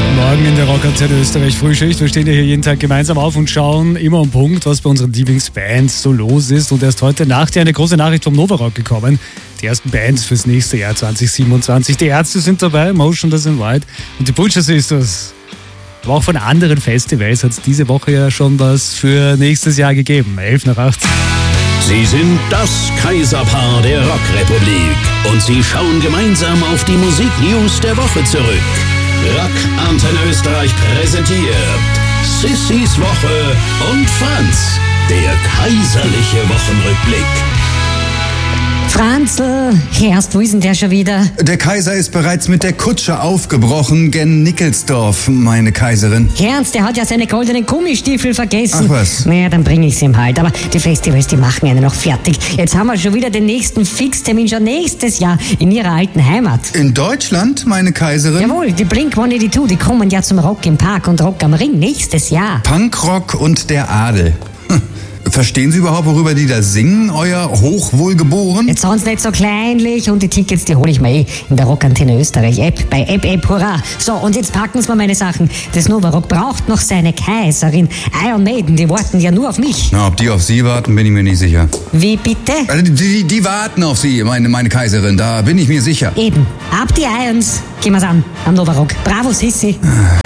Morgen in der Rockantenne Österreich Frühschicht. Wir stehen ja hier jeden Tag gemeinsam auf und schauen immer am Punkt, was bei unseren Lieblingsbands so los ist. Und erst heute Nacht ja eine große Nachricht vom Novarock gekommen. Die ersten Bands fürs nächste Jahr 2027. Die Ärzte sind dabei, Motionless in White und die Butcher Sisters. Aber auch von anderen Festivals hat es diese Woche ja schon was für nächstes Jahr gegeben. 11:08. Sie sind das Kaiserpaar der Rockrepublik und sie schauen gemeinsam auf die Musiknews der Woche zurück. Rock Antenne Österreich präsentiert Sissys Woche und Franz, der kaiserliche Wochenrückblick. Franzl, Herrst, wo ist denn der schon wieder? Der Kaiser ist bereits mit der Kutsche aufgebrochen gen Nickelsdorf, meine Kaiserin. Ernst, der hat ja seine goldenen Gummistiefel vergessen. Ach was. Naja, dann bring ich's ihm halt. Aber die Festivals, die machen einen noch fertig. Jetzt haben wir schon wieder den nächsten Fixtermin, schon nächstes Jahr in ihrer alten Heimat. In Deutschland, meine Kaiserin? Jawohl, die Blink-182, die kommen ja zum Rock im Park und Rock am Ring nächstes Jahr. Punkrock und der Adel. Verstehen Sie überhaupt, worüber die da singen, euer Hochwohlgeboren? Jetzt sonst nicht so kleinlich und die Tickets, die hole ich mir in der Rockantenne Österreich App, bei App, hurra. So, und jetzt packen Sie mal meine Sachen. Das Novarock braucht noch seine Kaiserin. Iron Maiden, die warten ja nur auf mich. Na, ob die auf Sie warten, bin ich mir nicht sicher. Wie bitte? Also die warten auf Sie, meine Kaiserin, da bin ich mir sicher. Eben, ab die Irons. Gehen wir's an, am Novarock. Bravo, Sissi.